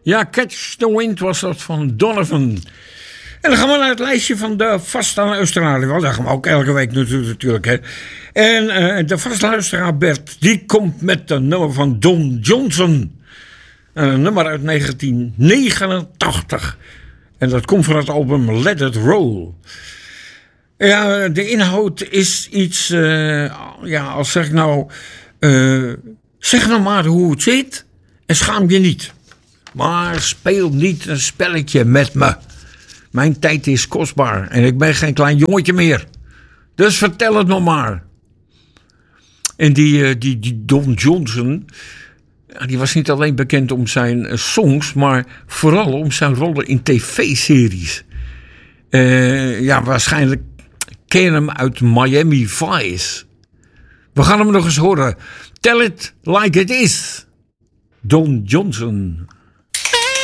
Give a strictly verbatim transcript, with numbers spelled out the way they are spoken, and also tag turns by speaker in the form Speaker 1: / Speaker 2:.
Speaker 1: Ja, Catch the Wind was dat van Donovan. En dan gaan we naar het lijstje van de vaste luisteraar. Want daar gaan we ook elke week natuurlijk. Hè. En uh, de vaste luisteraar Bert, die komt met een nummer van Don Johnson. Een nummer uit negentien negenentachtig. En dat komt van het album Let It Roll. Ja, de inhoud is iets, uh, ja, als zeg ik nou, uh, zeg nou maar hoe het zit en schaam je niet. Maar speel niet een spelletje met me. Mijn tijd is kostbaar en ik ben geen klein jongetje meer. Dus vertel het nog maar. En die, uh, die, die Don Johnson, die was niet alleen bekend om zijn uh, songs, maar vooral om zijn rollen in tv-series. Uh, ja, waarschijnlijk ken je hem uit Miami Vice. We gaan hem nog eens horen. Tell it like it is. Don Johnson.